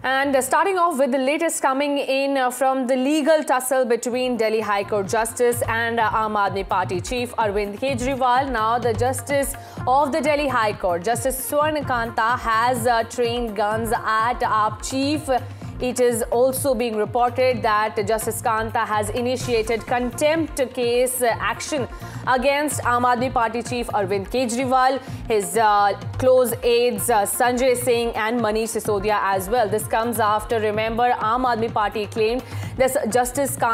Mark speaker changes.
Speaker 1: And starting off with the latest coming in from the legal tussle between Delhi High Court Justice and Aam Aadmi Party Chief Arvind Kejriwal. Now the Justice of the Delhi High Court, Justice Swarnakanta, has trained guns at AAP Chief. It is also being reported that Justice Kanta has initiated contempt case action against Aam Aadmi Party Chief Arvind Kejriwal, his close aides Sanjay Singh and Manish Sisodia as well. This comes after, remember, Aam Aadmi Party claimed this Justice Kanta